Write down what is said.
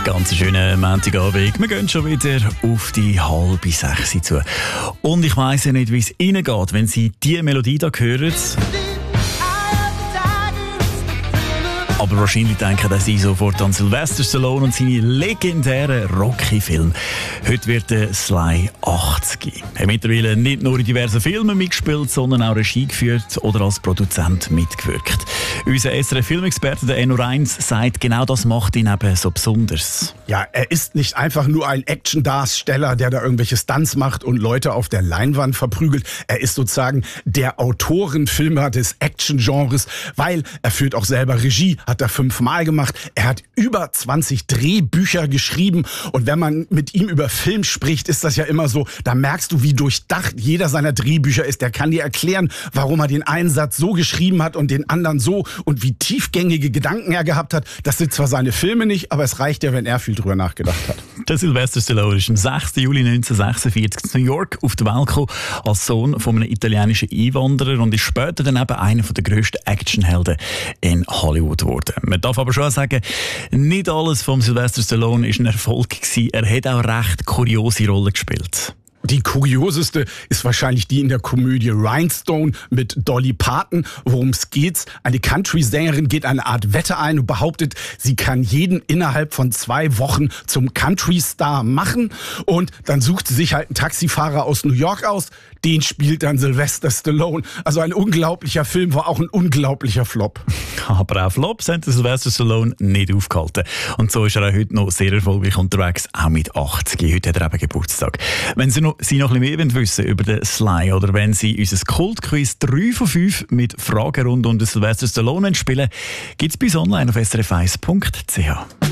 Ganz schönen Montagabend. Wir gehen schon wieder auf die 5:30 zu. Und ich weiss ja nicht, wie es Ihnen geht, wenn Sie diese Melodie da hören. Aber wahrscheinlich denken Sie sofort an Sylvester Stallone und seine legendären Rocky-Filme. Heute wird der Sly 80. Er hat mittlerweile nicht nur in diversen Filmen mitgespielt, sondern auch Regie geführt oder als Produzent mitgewirkt. Unser SRF-Filmexperte, der Enno Reins, sagt, genau das macht ihn eben so besonders. Ja, er ist nicht einfach nur ein Action-Darsteller, der da irgendwelche Stunts macht und Leute auf der Leinwand verprügelt. Er ist sozusagen der Autorenfilmer des Action-Genres, weil er führt auch selber Regie, hat er 5-mal gemacht. Er hat über 20 Drehbücher geschrieben und wenn man mit ihm über Film spricht, ist das ja immer so, da merkst du, wie durchdacht jeder seiner Drehbücher ist. Der kann dir erklären, warum er den einen Satz so geschrieben hat und den anderen so und wie tiefgängige Gedanken er gehabt hat. Das sind zwar seine Filme nicht, aber es reicht ja, wenn er viel drüber nachgedacht hat. Der Sylvester Stallone ist am 6. Juli 1946 in New York auf die Welt gekommen, als Sohn von einem italienischen Einwanderer und ist später dann eben einer der grössten Actionhelden in Hollywood geworden. Man darf aber schon sagen, nicht alles vom Sylvester Stallone war ein Erfolg gewesen. Er hat auch recht kuriose Rollen gespielt. Die kurioseste ist wahrscheinlich die in der Komödie Rhinestone mit Dolly Parton. Worum es geht? Eine Country-Sängerin geht eine Art Wette ein und behauptet, sie kann jeden innerhalb von 2 Wochen zum Country-Star machen. Und dann sucht sie sich halt einen Taxifahrer aus New York aus. Den spielt dann Sylvester Stallone. Also ein unglaublicher Film, war auch ein unglaublicher Flop. Aber auch Flops haben Sylvester Stallone nicht aufgehalten. Und so ist er auch heute noch sehr erfolgreich unterwegs, auch mit 80. Heute hat er eben Geburtstag. Wenn Sie noch ein bisschen mehr wissen über den Sly oder wenn Sie unser Kultquiz 3 von 5 mit Fragen rund um den Sylvester Stallone spielen, gibt es bei uns online auf srf1.ch.